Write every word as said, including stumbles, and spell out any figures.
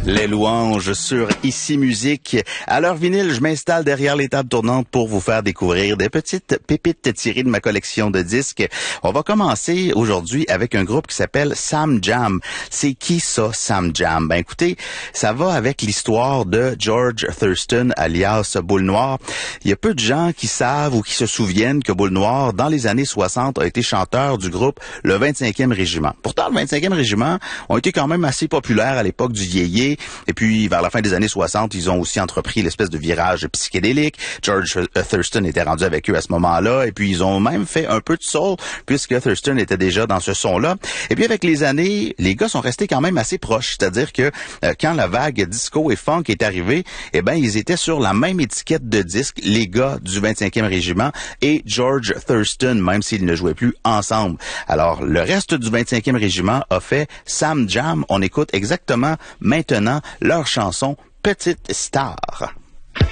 Les louanges sur Ici Musique. À l'heure vinyle, je m'installe derrière les tables tournantes pour vous faire découvrir des petites pépites tirées de ma collection de disques. On va commencer aujourd'hui avec un groupe qui s'appelle Sam Jam. C'est qui ça, Sam Jam? Ben écoutez, ça va avec l'histoire de George Thurston, alias Boule Noire. Il y a peu de gens qui savent ou qui se souviennent que Boule Noire, dans les années soixante, a été chanteur du groupe le vingt-cinquième Régiment. Pourtant, le vingt-cinquième Régiment ont été quand même assez populaires à l'époque du Yéyé. Et puis, vers la fin des années soixante, ils ont aussi entrepris l'espèce de virage psychédélique. George Thurston était rendu avec eux à ce moment-là. Et puis, ils ont même fait un peu de soul, puisque Thurston était déjà dans ce son-là. Et puis, avec les années, les gars sont restés quand même assez proches. C'est-à-dire que euh, quand la vague disco et funk est arrivée, eh ben, ils étaient sur la même étiquette de disque, les gars du vingt-cinquième Régiment et George Thurston, même s'ils ne jouaient plus ensemble. Alors, le reste du vingt-cinquième Régiment a fait Sam Jam. On écoute exactement maintenant leur chanson Petite Star.